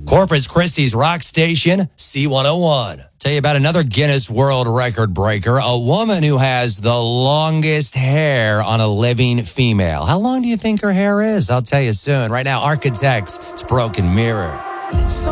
Corpus Christi's rock station, C101. Tell you about another Guinness World Record breaker, a woman who has the longest hair on a living female. How long do you think her hair is? I'll tell you soon. Right now, Architects, it's Broken Mirror.